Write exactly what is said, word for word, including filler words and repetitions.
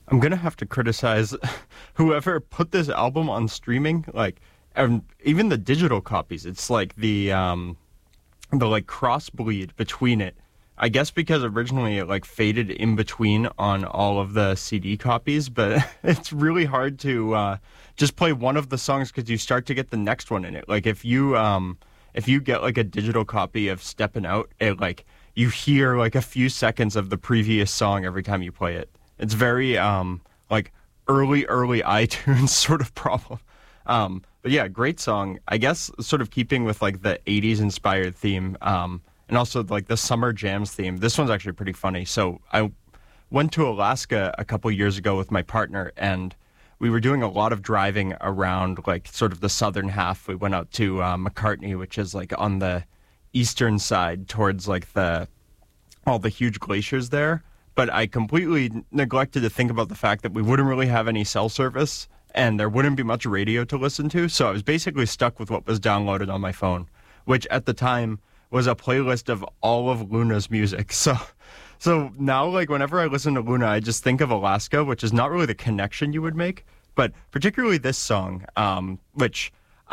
I'm gonna have to criticize whoever put this album on streaming, like, and even the digital copies. It's like the um, the like crossbleed between it. I guess because originally it like faded in between on all of the C D copies, but it's really hard to uh, just play one of the songs because you start to get the next one in it. Like if you um, if you get like a digital copy of Steppin' Out, it like you hear like a few seconds of the previous song every time you play it. It's very um, like early, early iTunes sort of problem. Um, but yeah, great song. I guess sort of keeping with like the eighties inspired theme, um, and also like the summer jams theme. This one's actually pretty funny. So I went to Alaska a couple years ago with my partner, and we were doing a lot of driving around like sort of the southern half. We went out to uh, McCartney, which is like on the eastern side towards like the all the huge glaciers there. But I completely neglected to think about the fact that we wouldn't really have any cell service and there wouldn't be much radio to listen to. So I was basically stuck with what was downloaded on my phone, which at the time was a playlist of all of Luna's music. So so now, like, whenever I listen to Luna, I just think of Alaska, which is not really the connection you would make. But particularly this song, um, which